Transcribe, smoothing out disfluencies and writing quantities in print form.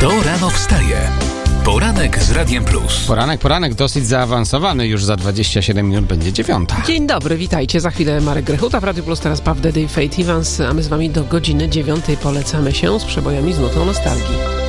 Kto rano wstaje? Poranek z Radiem Plus. Poranek dosyć zaawansowany. Już za 27 minut będzie 9. Dzień dobry, witajcie. Za chwilę Marek Grechuta w Radiu Plus, teraz Puff Daddy, Faith Evans, a my z wami do godziny 9 polecamy się z przebojami z nutą nostalgii.